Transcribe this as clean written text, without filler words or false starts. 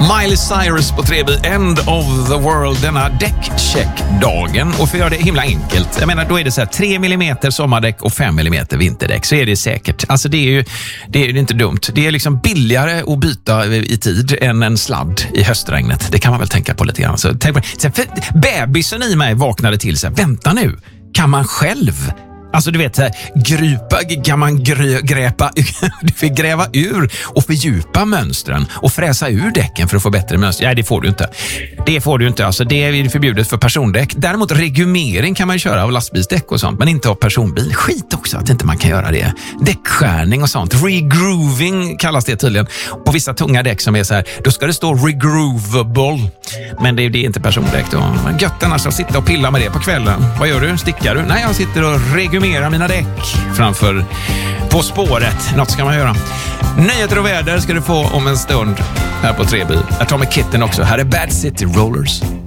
Miley Cyrus på 3B, End of the World, denna däckcheckdagen. Och för att göra det himla enkelt, jag menar då är det så här 3 mm sommardäck och 5 mm vinterdäck, så är det säkert. Alltså det är inte dumt. Det är liksom billigare att byta i tid än en sladd i höstregnet. Det kan man väl tänka på lite grann. Så tänk på det. Bebisen i mig vaknade till så här, vänta nu, kan man själv? Alltså du vet, kan man du får gräva ur och fördjupa mönstren och fräsa ur däcken för att få bättre mönster. Nej, det får du inte. Det får du inte. Alltså, det är förbjudet för persondäck. Däremot regumering kan man köra av lastbilsdäck och sånt, men inte av personbil. Skit också att inte man kan göra det. Däckskärning och sånt. Regrooving kallas det tydligen. På vissa tunga däck som är så här, då ska det stå regroovable. Men det är inte persondäck då. Gött annars att sitta och pilla med det på kvällen. Vad gör du? Stickar du? Nej, jag sitter och regumerar mina däck framför På spåret. Något ska man göra. Nyheter och väder ska du få om en stund här på 3B. Jag tar med Kitten också. Här är Bad City Rollers.